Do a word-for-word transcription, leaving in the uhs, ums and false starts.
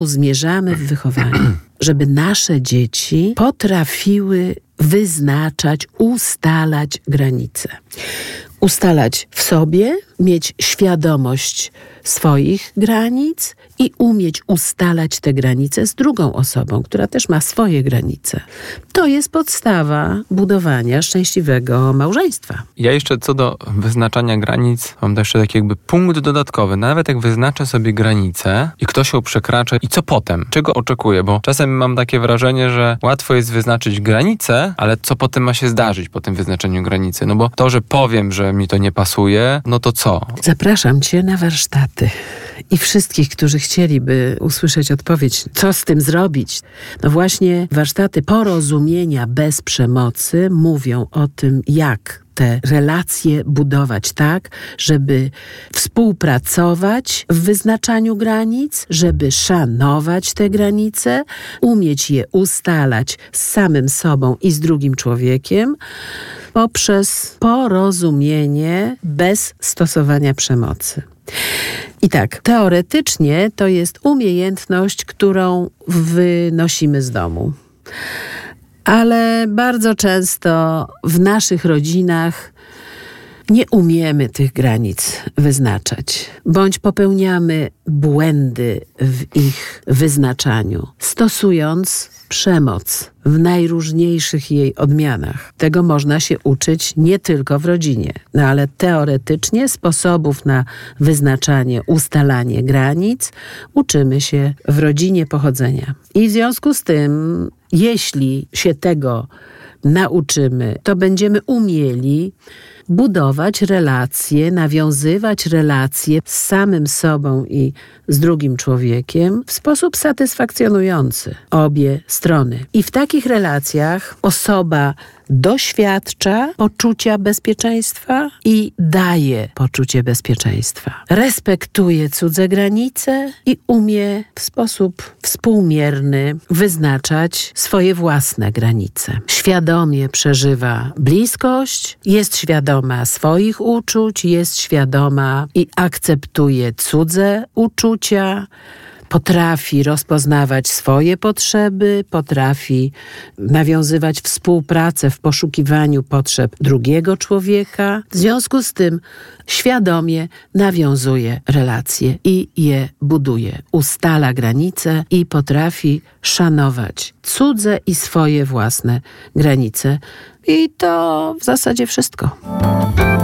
zmierzamy w wychowaniu, żeby nasze dzieci potrafiły wyznaczać, ustalać granice. Ustalać w sobie, mieć świadomość swoich granic i umieć ustalać te granice z drugą osobą, która też ma swoje granice. To jest podstawa budowania szczęśliwego małżeństwa. Ja jeszcze co do wyznaczania granic mam też jeszcze taki jakby punkt dodatkowy. Nawet jak wyznaczę sobie granicę i ktoś ją przekracza i co potem? Czego oczekuję? Bo czasem mam takie wrażenie, że łatwo jest wyznaczyć granicę, ale co potem ma się zdarzyć po tym wyznaczeniu granicy? No bo to, że powiem, że mi to nie pasuje, no to co? Zapraszam Cię na warsztaty i wszystkich, którzy chcieliby usłyszeć odpowiedź, co z tym zrobić. No właśnie warsztaty porozumienia bez przemocy mówią o tym, jak te relacje budować tak, żeby współpracować w wyznaczaniu granic, żeby szanować te granice, umieć je ustalać z samym sobą i z drugim człowiekiem poprzez porozumienie bez stosowania przemocy. I tak, teoretycznie to jest umiejętność, którą wynosimy z domu. Ale bardzo często w naszych rodzinach nie umiemy tych granic wyznaczać, bądź popełniamy błędy w ich wyznaczaniu, stosując przemoc w najróżniejszych jej odmianach. Tego można się uczyć nie tylko w rodzinie, no ale teoretycznie sposobów na wyznaczanie, ustalanie granic uczymy się w rodzinie pochodzenia. I w związku z tym, jeśli się tego nauczymy, to będziemy umieli budować relacje, nawiązywać relacje z samym sobą i z drugim człowiekiem w sposób satysfakcjonujący obie strony. I w takich relacjach osoba doświadcza poczucia bezpieczeństwa i daje poczucie bezpieczeństwa. Respektuje cudze granice i umie w sposób współmierny wyznaczać swoje własne granice. Świadomie przeżywa bliskość, jest świadoma swoich uczuć, jest świadoma i akceptuje cudze uczucia, potrafi rozpoznawać swoje potrzeby, potrafi nawiązywać współpracę w poszukiwaniu potrzeb drugiego człowieka. W związku z tym świadomie nawiązuje relacje i je buduje. Ustala granice i potrafi szanować cudze i swoje własne granice. I to w zasadzie wszystko.